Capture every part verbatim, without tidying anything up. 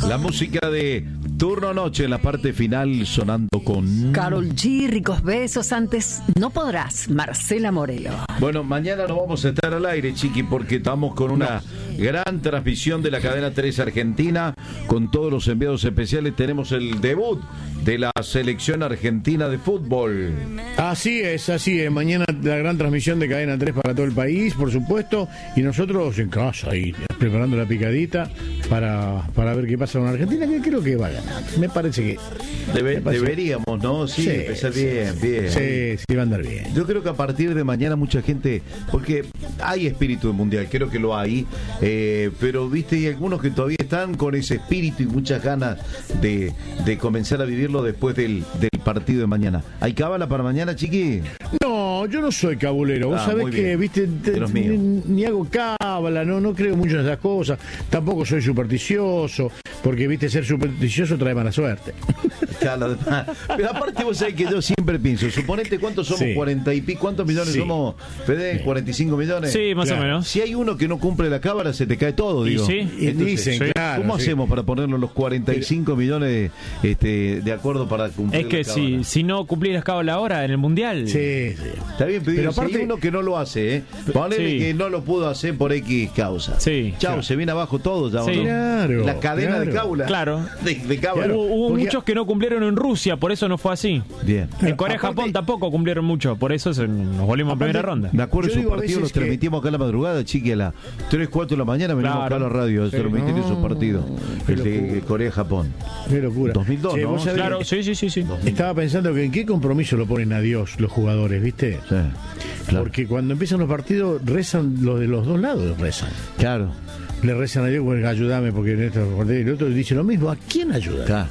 La música de Turno Noche en la parte final sonando con Karol G, ricos besos. Antes no podrás, Marcela Morelo. Bueno, mañana no vamos a estar al aire, Chiqui, porque estamos con una gran transmisión de la cadena tres Argentina, con todos los enviados especiales. Tenemos el debut de la selección argentina de fútbol. Así es, así es. Mañana la gran transmisión de Cadena tres para todo el país, por supuesto, y nosotros en casa ahí, preparando la picadita para, para ver qué pasa con Argentina, que creo que va a ganar. Me parece que... Debe, me parece deberíamos, ¿no? Sí, sí, empezar bien, bien. Sí, sí, va a andar bien. Yo creo que a partir de mañana mucha gente, porque hay espíritu de mundial, creo que lo hay, eh, pero viste, hay algunos que todavía están con ese espíritu y muchas ganas de, de comenzar a vivirlo después del, del partido de mañana. ¿Hay cábala para mañana, Chiqui? No, yo no soy cabulero. Vos Ah, sabés muy que, bien. viste, te- Dios mío. ni, ni hago cábala, no, no creo mucho en esas cosas. Tampoco soy supersticioso, porque, viste, ser supersticioso trae mala suerte. Claro, pero aparte vos sabés que yo siempre pienso, suponete cuántos somos, Sí. cuarenta y pico, ¿cuántos millones Sí. somos, Fede? ¿cuarenta y cinco millones? Sí, más Claro. o menos. Si hay uno que no cumple la cábala, se te cae todo, Y digo. sí. Y Entonces, dicen, sí. claro. ¿cómo sí. hacemos para ponernos los cuarenta y cinco millones este, de acuerdo para cumplir Es que la cábala? si, si no cumplieras cábala ahora en el Mundial... Sí, sí. Está bien, pero, Pero si aparte- hay uno que no lo hace, ¿eh? Ponele Sí. que no lo pudo hacer por X causa. Sí. Chao, Claro. se viene abajo todo ya, ¿o Sí. no? Claro, La cadena de claro. cábala. Claro. De, de cábala. Claro. Hubo, hubo Porque- muchos que no cumplieron en Rusia, por eso no fue así. Bien. En Corea y Aparte- Japón tampoco cumplieron mucho, por eso se- nos volvimos a primera Aparte- ronda. Me acuerdo Yo de esos digo a partidos, los veces que- transmitimos acá a la madrugada, Chiqui, a las tres, cuatro de la mañana venimos Claro. acá a la radio a Sí. transmitir esos No, partidos. qué El de locura. Corea-Japón. Qué locura. dos mil dos, Che, ¿no? vos sabés Claro, que sí, sí, sí, sí. estaba pensando que en qué compromiso lo ponen a Dios los jugadores, ¿viste? Sí, claro. Porque cuando empiezan los partidos rezan los de los dos lados, rezan. Claro, Le rezan a Dios, bueno, ayúdame porque en esto, y el otro dice lo mismo. ¿A quién ayuda? claro.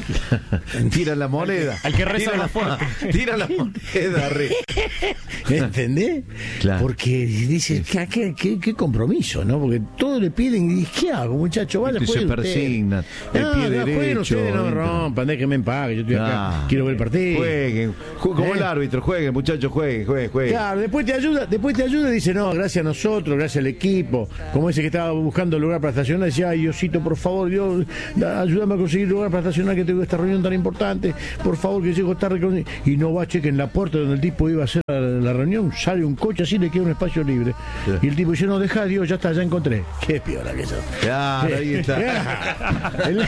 Tira la moneda. Al que reza Tira la fuerte. Tira la moneda, re. ¿Entendés? Claro. Porque dice, ¿qué, qué, qué, qué compromiso, ¿no? Porque todos le piden, y ¿qué hago, muchacho? Vaya, Y se jueguen persignan, ustedes. el No, pie no, jueguen derecho, ustedes, no me entran. rompan, déjenme en paz, que yo estoy acá, Ah, quiero ver el partido. Jueguen, Ju- como ¿Eh? el árbitro, jueguen, muchachos, jueguen, jueguen, jueguen. Claro, después te ayuda, después te ayuda y dice, no, gracias a nosotros, gracias al equipo. Como ese que estaba buscando lugar para estacionar, decía, ay, Diosito, por favor, Dios, da- ayúdame a conseguir lugar para estacionar, que tengo esta reunión tan importante, por favor, que llego tarde. con-". Y no va, cheque, en la puerta donde el tipo iba a hacer la, la reunión, sale un coche así, le queda un espacio libre. Sí. Y el tipo dice, no, deja, Dios, ya está, ya encontré. Qué piola que eso. Claro, ahí está. el,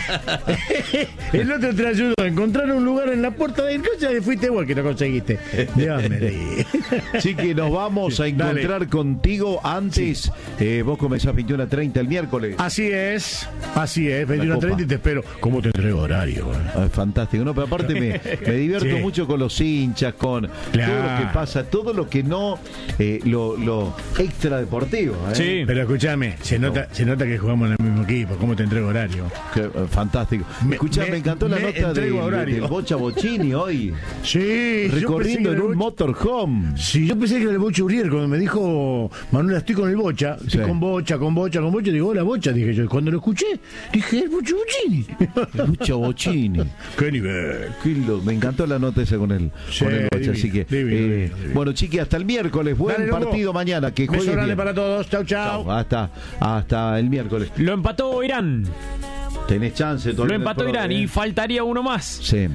el otro te ayudó a encontrar un lugar en la puerta del coche y fuiste vos que lo conseguiste. Dios me di. Chiqui, nos vamos a encontrar contigo antes. Eh, vos comenzás veintiuno a treinta el miércoles. Así es, así es, veintiuno a Copa. treinta y te espero. ¿Cómo te entrego horario? eh? Ah, fantástico, no, pero aparte me, me divierto Sí. mucho con los hinchas, con Claro. todo lo que pasa, todo lo que no, eh, lo, lo extra deportivo. ¿eh? Sí. Pero escúchame, se nota, se nota que jugamos en el mismo equipo. ¿Cómo te entrego horario? Que, eh, fantástico. Me- Escuchá, me, me- encantó la me nota de, entrego a horario. del Bocha Bochini hoy, Sí, recorriendo en un motorhome. Sí, yo pensé que era el Bocha Uriel. Cuando me dijo Manuela, estoy con el Bocha, estoy Sí. con Bocha, con Bocha, con Bocha. Digo, hola Bocha, dije yo. Y cuando lo escuché, dije, el Bocha Bochini. El Bocha Bochini. ¡Qué nivel! Qué lo- me encantó la nota esa con el, Sí, con el Bocha, divino, así que divino, eh, divino, divino. bueno, Chiqui, hasta el miércoles, buen Dale, loco. partido mañana, que Beso juegues grande bien. para todos. Chau, chau. Chau, hasta, hasta el miércoles. Lo empató Irán. Tenés chance Lo todavía en el empató pro, Irán ¿eh? y faltaría uno más. Sí.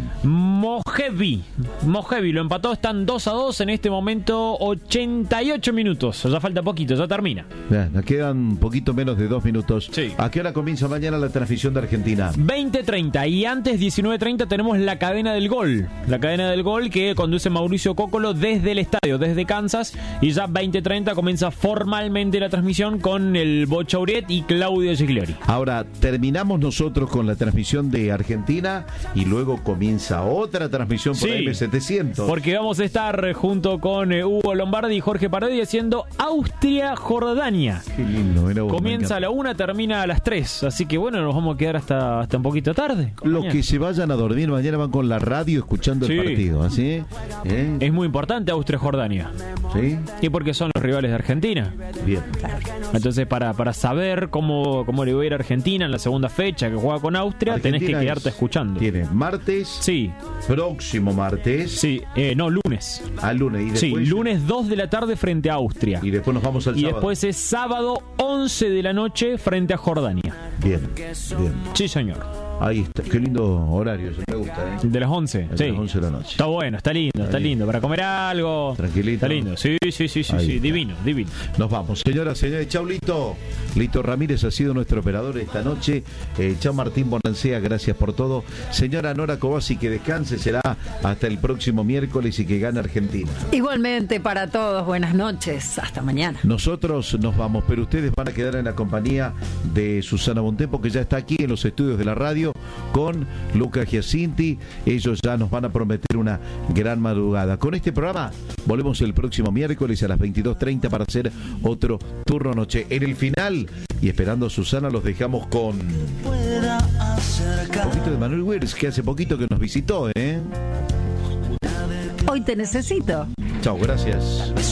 Mojevi. Mojevi lo empató, están dos a dos en este momento, ochenta y ocho minutos. Ya falta poquito, ya termina. Bien, nos quedan un poquito menos de dos minutos. Sí. ¿A qué hora comienza mañana la transmisión de Argentina? veinte treinta y antes diecinueve treinta tenemos la cadena del gol. La cadena del gol que conduce Mauricio Cócolo desde el estadio, desde Kansas. Y ya veinte treinta comienza formalmente la transmisión con el Bocha Uriet y Claudio Gigliori. Ahora, terminamos nosotros con la transmisión de Argentina y luego comienza otra transmisión por Sí, M setecientos. porque vamos a estar junto con eh, Hugo Lombardi y Jorge Parodi haciendo Austria-Jordania. Qué lindo, mirá vos, me Comienza a encanta. la una, termina a las tres. Así que bueno, nos vamos a quedar hasta, hasta un poquito tarde. Los Mañana. que se vayan a dormir mañana van con la radio escuchando Sí. el partido, ¿así? ¿Eh? Es muy importante Austria-Jordania. ¿Sí? Y porque son los rivales de Argentina. Bien. Entonces, para, para saber cómo, cómo le va a ir a Argentina en la segunda fecha que juega con Austria, tenés que Argentina quedarte es- escuchando. Tiene martes, Sí, próximo martes, sí, eh, no, lunes. al lunes. Y Sí, después, lunes dos de la tarde frente a Austria. Y después nos vamos al Y sábado. después es sábado once de la noche frente a Jordania. Bien, bien. Sí, señor. Ahí está. Qué lindo horario, eso me gusta, ¿eh? De las once. De Sí. las once de la noche. Está bueno, está lindo, está, Está lindo. Para comer algo. Tranquilito. Está lindo. Sí, sí, sí, sí, Ahí sí. está. Divino, divino. Nos vamos, señoras, señores. Chau, Lito. Lito Ramírez ha sido nuestro operador esta noche. Eh, chau, Martín Bonancea, gracias por todo. Señora Nora Cobasi, que descanse, será hasta el próximo miércoles y que gane Argentina. Igualmente para todos, buenas noches. Hasta mañana. Nosotros nos vamos, pero ustedes van a quedar en la compañía de Susana Bontempo, que ya está aquí en los estudios de la radio con Lucas Giacinti. Ellos ya nos van a prometer una gran madrugada. Con este programa volvemos el próximo miércoles a las veintidós treinta para hacer otro turno noche. En el final, y esperando a Susana, los dejamos con un poquito de Manuel Wirtz, que hace poquito que nos visitó, ¿eh? Hoy te necesito. Chao, gracias.